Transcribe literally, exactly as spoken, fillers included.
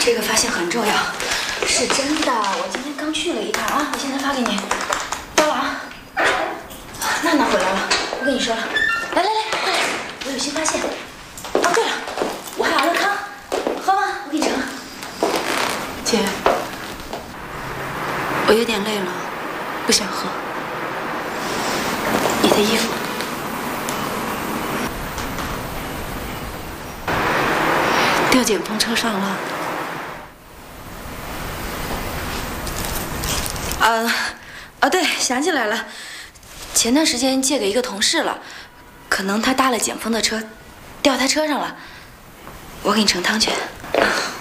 这个发现很重要，是真的。我今天刚去了一趟啊，我现在发给你。到了啊！娜娜回来了，我跟你说了。来来来，快来，我有新发现。哦，对了，我还熬了汤，喝吗？我给你盛。姐，我有点累了，不想喝。你的衣服。 掉检风车上了。呃，哦对，想起来了，前段时间借给一个同事了，可能他搭了检风的车，掉他车上了。我给你盛汤去。啊